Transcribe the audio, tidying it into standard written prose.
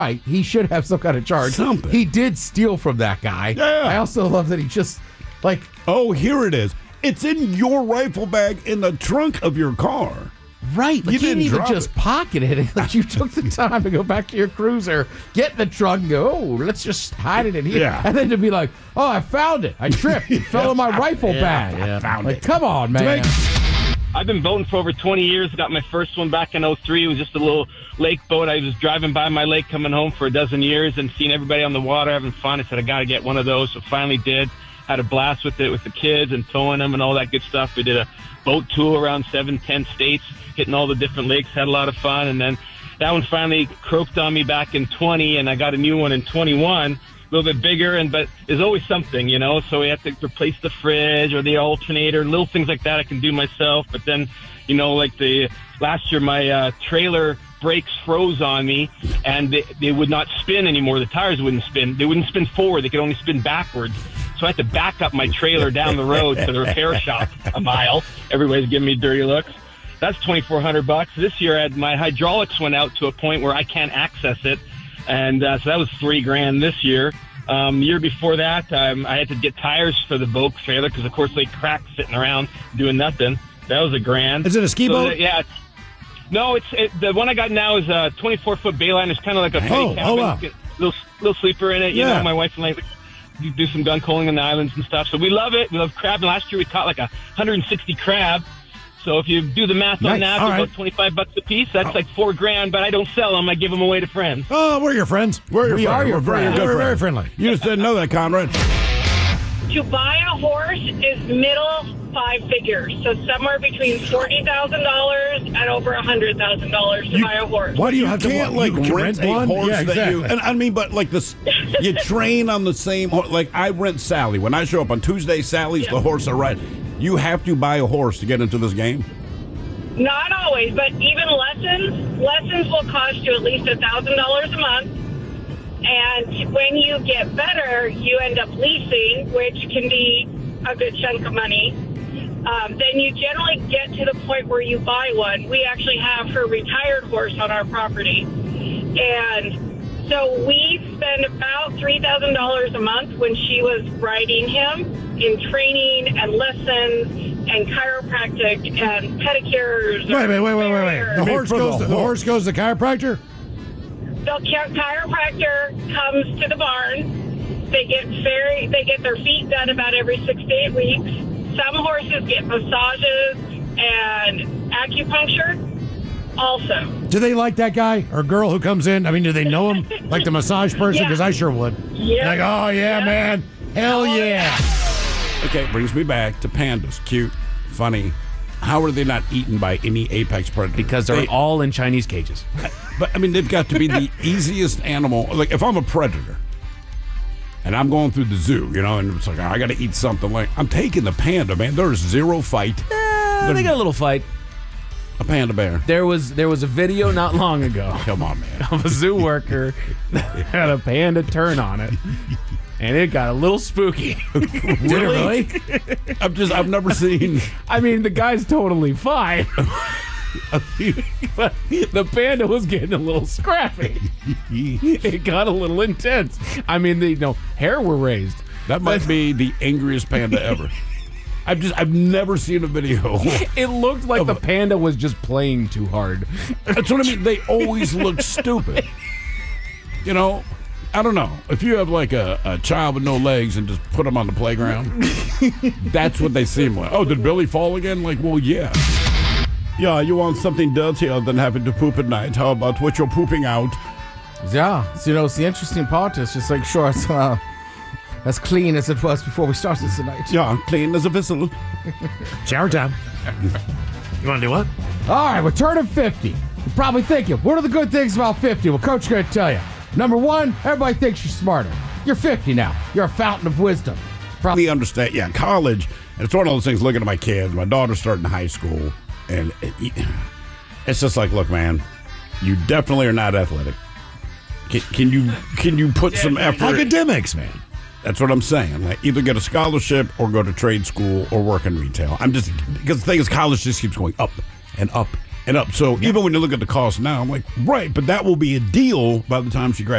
right. He should have some kind of charge. Something. He did steal from that guy. Yeah. I also love that he just, like... Oh, here it is. It's in your rifle bag in the trunk of your car. Right. Like, You he didn't didn't even drop just it. pocket it. Like, you took the time to go back to your cruiser, get in the trunk, and go, oh, let's just hide it in here. Yeah. And then to be like, oh, I found it. I tripped. It fell in my rifle bag. I found Like, it. come on, man. I've been boating for over 20 years. Got my first one back in 03. It was just a little lake boat. I was driving by my lake coming home for a dozen years and seeing everybody on the water having fun. I said, I got to get one of those. So finally did. Had a blast with it with the kids and towing them and all that good stuff. We did a boat tour around 7-10 states, hitting all the different lakes, had a lot of fun. And then that one finally croaked on me back in 20, and I got a new one in 21. A little bit bigger, but there's always something, you know, so we have to replace the fridge or the alternator, little things like that I can do myself. But then, you know, like last year, my trailer brakes froze on me, and they would not spin anymore. The tires wouldn't spin. They wouldn't spin forward. They could only spin backwards. So I had to back up my trailer down the road to the repair shop a mile. Everybody's giving me dirty looks. That's $2,400. This year, my hydraulics went out to a point where I can't access it. And so that was $3,000 this year. The year before that, I had to get tires for the boat trailer because, of course, they cracked sitting around doing nothing. That was $1,000. Is it a ski boat? Yeah. No, the one I got now is a 24-foot Bayline. It's kind of like a petty cabin. wow. Little sleeper in it. You Yeah. know, my wife and I do some gun culling on the islands and stuff. So we love it. We love crab. And last year we caught like 160 crab. So if you do the math on that, All it's about $25 a piece. That's like $4,000, but I don't sell them. I give them away to friends. Oh, we're your friends. We are your friends. We're very friendly. You just didn't know that, Conrad. To buy a horse is middle 5 figures, so somewhere between $40,000 and over $100,000 to buy a horse. Why do you have You can't to you can rent a one? horse Yeah, that you. exactly. And I mean, but like this, you train on the same. Like I rent Sally when I show up on Tuesday. Sally's the horse I ride. You have to buy a horse to get into this game. Not always, but even lessons will cost you at least $1,000 a month. And when you get better, you end up leasing, which can be a good chunk of money. Then you generally get to the point where you buy one. We actually have her retired horse on our property. And so we spend about $3,000 a month when she was riding him in training and lessons and chiropractic and pedicures. Wait. The horse goes to the chiropractor? The chiropractor comes to the barn. They get their feet done about every 6 to 8 weeks. Some horses get massages and acupuncture also. Do they like that guy or girl who comes in? I mean, do they know him? Like the massage person? Yeah. Because I sure would. Yeah. Like, oh, yeah, man. Hell yeah. Okay, brings me back to pandas. Cute, funny. How are they not eaten by any apex predator? Because they're all in Chinese cages. But I mean, they've got to be the easiest animal. Like, if I'm a predator and I'm going through the zoo, you know, and it's like, I got to eat something. Like, I'm taking the panda, man. There's zero fight. They got a little fight. A panda bear. There was a video not long ago Come on, man. of a zoo worker that had a panda turn on it, and it got a little spooky. Did it really? I've never seen. I mean, the guy's totally fine, but the panda was getting a little scrappy. It got a little intense. I mean, hair were raised. That might be the angriest panda ever. I've never seen a video. It looked like the panda was just playing too hard. That's what I mean. They always look stupid. You know, I don't know. If you have like a child with no legs and just put them on the playground, that's what they seem like. Oh, did Billy fall again? Like, well, yeah. Yeah, you want something dirtier than having to poop at night. How about what you're pooping out? Yeah, so, it's the interesting part. It's just like, sure, it's as clean as it was before we started tonight. Yeah, clean as a whistle. Shower time. You want to do what? All right, we're turning 50. You're probably thinking, what are the good things about 50? Well, Coach is going to tell you. Number one, everybody thinks you're smarter. You're 50 now. You're a fountain of wisdom. Probably understand. Yeah, college. And it's one of those things. Looking at my kids, my daughter's starting high school, and it's just like, look, man, you definitely are not athletic. Can you put some effort? Academics, man. That's what I'm saying. Like, either get a scholarship or go to trade school or work in retail. I'm just because the thing is, college just keeps going up and up and up. So even when you look at the cost now, I'm like, right, but that will be a deal by the time she graduates.